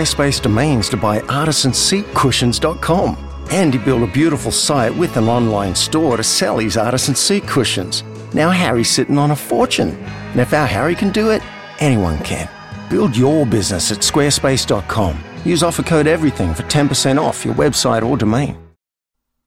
Squarespace domains to buy artisanseatcushions.com. And he built a beautiful site with an online store to sell his artisan seat cushions. Now Harry's sitting on a fortune. And if our Harry can do it, anyone can. Build your business at squarespace.com. Use offer code EVERYTHING for 10% off your website or domain.